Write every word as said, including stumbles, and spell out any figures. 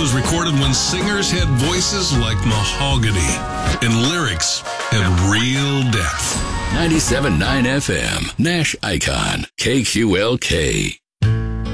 was recorded when singers had voices like mahogany and lyrics had real depth. ninety-seven point nine F M, Nash Icon, K Q L K.